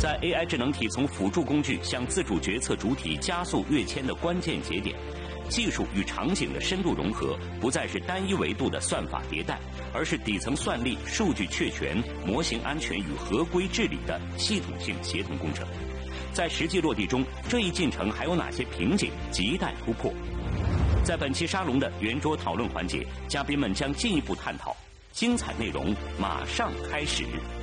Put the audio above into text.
在 AI 智能体从辅助工具向自主决策主体加速跃迁的关键节点，技术与场景的深度融合不再是单一维度的算法迭代，而是底层算力、数据确权、模型安全与合规治理的系统性协同工程。在实际落地中，这一进程还有哪些瓶颈亟待突破？在本期沙龙的圆桌讨论环节，嘉宾们将进一步探讨。精彩内容马上开始。